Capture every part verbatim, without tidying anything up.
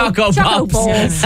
Choco, Choco Pops.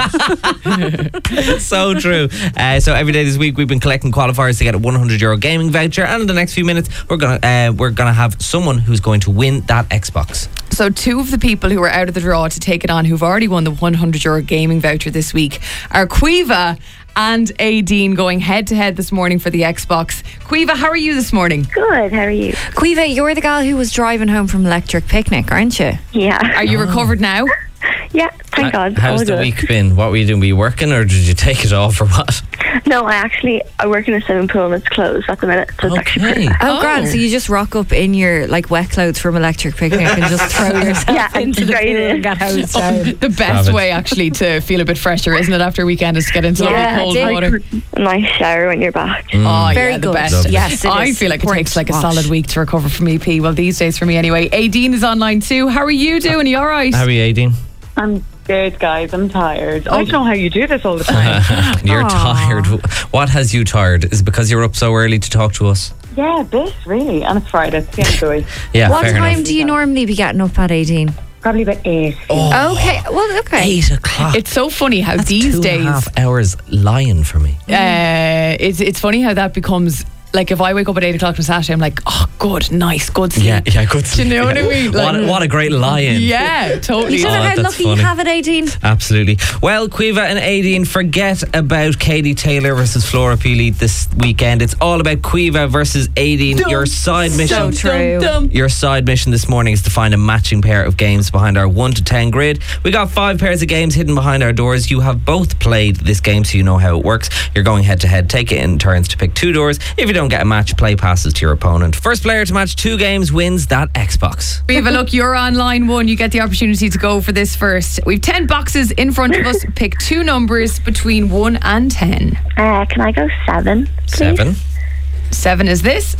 So true. Uh, so every day this week we've been collecting qualifiers to get a one hundred euro gaming voucher, and in the next few minutes we're gonna uh, we're gonna have someone who's going to win that Xbox. So two of the people who are out of the draw to take it on, who've already won the one hundred euro gaming voucher this week, are Quiva and Aideen, going head to head this morning for the Xbox. Quiva, how are you this morning? Good, how are you? Quiva, you're the gal who was driving home from Electric Picnic, aren't you? Yeah. Are you recovered now? Yeah, thank God. How's all the good. week been? What were you doing? Were you working or did you take it off or what? No, I actually, I work in a swimming pool and it's closed at the minute, so it's actually Okay. pretty Oh, Oh. grand. So you just rock up in your like wet clothes from Electric Picnic and just throw yourself Yeah, and into the straight pool in. and get hosed down. The best Savage. way actually to feel a bit fresher, isn't it, after a weekend, is to get into Yeah, lovely cold dig. water. a nice shower when you're back. Oh, Very yeah, the good. best. Lovely. Yes, it I is. feel like it Worth takes like a wash. solid week to recover from E P. Well, these days for me anyway. Aideen is online too. How are you doing? Are you all right? How are you, Aideen? I'm good, guys. I'm tired. I don't know how you do this all the time. You're Aw. tired. What has you tired? Is it because you're up so early to talk to us? Yeah, a bit, really. And it's Friday. It's the end of the week. Yeah, What fair time enough. do you normally be getting up at, Aideen? Probably about eight. Oh, Okay, well, okay. eight o'clock. It's so funny how That's these two days, and a half hours lying for me. uh, it's it's funny how that becomes. Like if I wake up at eight o'clock on Saturday, I'm like, oh, good, nice, good sleep. Yeah, yeah, good. Do you know what I mean? what, Like- a, what a great lie-in. Yeah, totally. You don't know Oh, how that's lucky funny. you have it, Aideen. Absolutely. Well, Quiva and Aideen, forget about Katie Taylor versus Flora Peely this weekend. It's all about Quiva versus Aideen. Your side mission. So true. Your side mission this morning is to find a matching pair of games behind our one to ten grid. We got five pairs of games hidden behind our doors. You have both played this game, so you know how it works. You're going head to head. Take it in turns to pick two doors. If you don't get a match, play passes to your opponent. First player to match two games wins that Xbox. Quiva, look, you're on line one. You get the opportunity to go for this first. We've ten boxes in front of us. Pick two numbers between one and ten. Uh, can I go seven, please? Seven. Seven is this.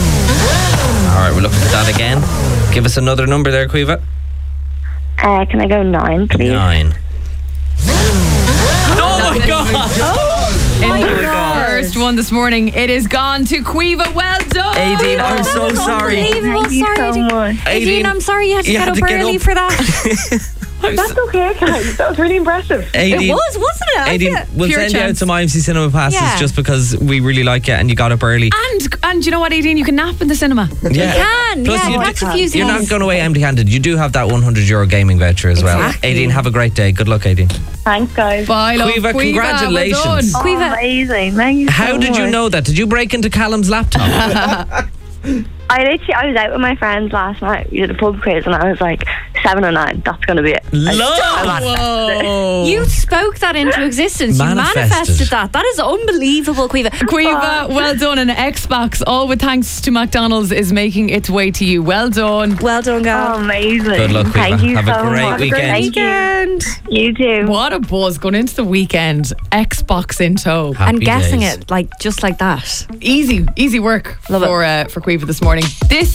All right, we're looking at that again. Give us another number there, Quiva. Uh, can I go nine, please? Nine. Oh my God! In the first one this morning, it is gone to Quiva. Well done. Aideen, I'm so sorry. Unbelievable. Thank you Sorry, so Aideen. much. Aideen, I'm sorry you had to you get had up to get early up. for that. That's okay, guys. That was really impressive. Aideen, It was, wasn't it? I Aideen, feel- we'll Pure send you out chance. some I M C cinema passes Yeah. just because we really like you and you got up early. And and you know what, Aideen? You can nap in the cinema. Yeah. can, Plus yeah, you catch do- a few you're not things. going away empty-handed. You do have that one hundred euro gaming voucher as well. Exactly. Aideen, have a great day. Good luck, Aideen. Thanks, guys. Bye, love. Quiva, Quiva, congratulations. Well done. Oh, Quiva. amazing. Thank you so How did you much. know that? Did you break into Callum's laptop? I literally, I was out with my friends last night. We did a pub quiz and I was like, seven or nine. That's going to be it. Love! Whoa. You spoke that into existence. Manifested. You manifested that. That is unbelievable, Quiva. Quiva, well done. An Xbox, all with thanks to McDonald's, is making its way to you. Well done. Well done, Oh, girl. amazing. Good luck, Quiva. Thank you Have a so great much. weekend. Thank you. Weekend. You too. What a buzz going into the weekend. Xbox in tow. Happy And guessing days. it like just like that. Easy, easy work Love it. for uh, for Quiva this morning. This